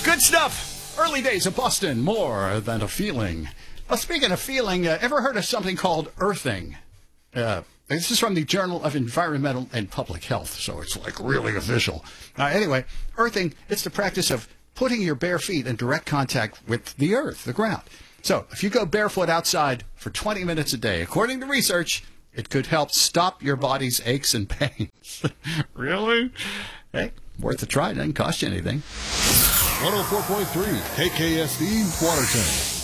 Good stuff. Early days of Boston, more than a feeling. Well, speaking of feeling, ever heard of something called earthing? This is from the Journal of Environmental and Public Health, so it's like really official. Anyway, earthing, it's the practice of putting your bare feet in direct contact with the earth, the ground. So if you go barefoot outside for 20 minutes a day, according to research, it could help stop your body's aches and pains. Really? Hey, worth a try. It doesn't cost you anything. 104.3 KKSD Watertown.